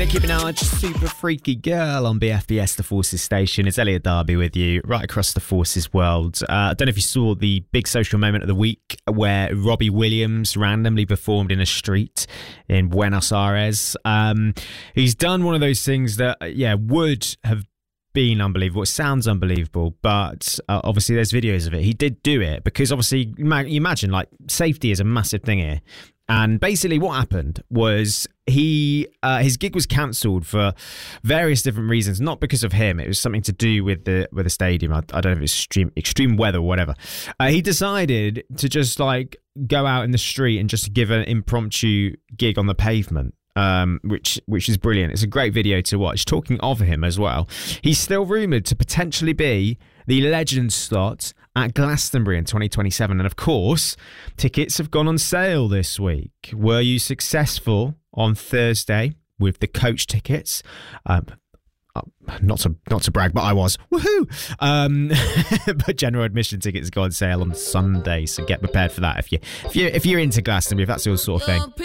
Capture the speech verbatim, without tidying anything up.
Nicki Minaj, Super Freaky Girl on B F B S, the Forces station. It's Elliot Darby with you right across the Forces world. Uh, I don't know if you saw the big social moment of the week where Robbie Williams randomly performed in a street in Buenos Aires. Um, he's done one of those things that, yeah, would have been unbelievable. It sounds unbelievable, but uh, obviously there's videos of it. He did do it because obviously, you imagine, like, safety is a massive thing here. And basically what happened was he uh, his gig was cancelled for various different reasons, not because of him. It was something to do with the with the stadium. I, I don't know if it's extreme, extreme weather or whatever. Uh, he decided to just like go out in the street and just give an impromptu gig on the pavement. Um, which which is brilliant. It's a great video to watch. Talking of him as well, he's still rumoured to potentially be the legend slot at Glastonbury in twenty twenty-seven. And of course, tickets have gone on sale this week. Were you successful on Thursday with the coach tickets? Um, Uh, not to not to brag, but I was. Woohoo! Um, but general admission tickets go on sale on Sunday, so get prepared for that if you if you if you're into Glastonbury, if that's your sort of thing.